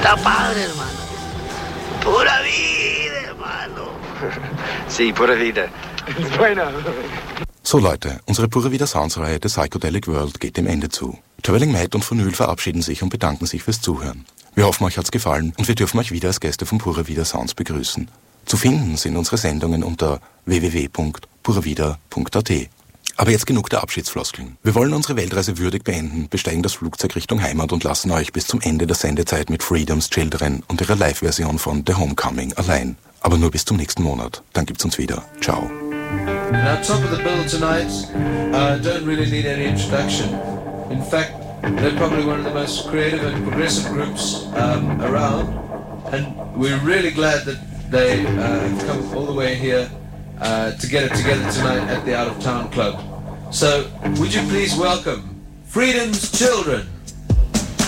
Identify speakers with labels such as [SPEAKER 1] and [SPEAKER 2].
[SPEAKER 1] Está padre, hermano. Pura vida, hermano.
[SPEAKER 2] Sí, pura vida.
[SPEAKER 1] Bueno.
[SPEAKER 3] So Leute, unsere Pure Vida Sounds-Reihe The Psychedelic World geht dem Ende zu. Traveling Mad und Vinyl verabschieden sich und bedanken sich fürs Zuhören. Wir hoffen, euch hat's gefallen und wir dürfen euch wieder als Gäste von Pure Vida Sounds begrüßen. Zu finden sind unsere Sendungen unter www.purevida.at. Aber jetzt genug der Abschiedsfloskeln. Wir wollen unsere Weltreise würdig beenden, besteigen das Flugzeug Richtung Heimat und lassen euch bis zum Ende der Sendezeit mit Freedom's Children und ihrer Live-Version von The Homecoming allein. Aber nur bis zum nächsten Monat. Dann gibt's uns wieder. Ciao.
[SPEAKER 4] Now, top of the bill tonight don't really need any introduction. In fact, they're probably one of the most creative and progressive groups around, and we're really glad that they have come all the way here to get it together tonight at the Out of Town Club. So, would you please welcome Freedom's Children?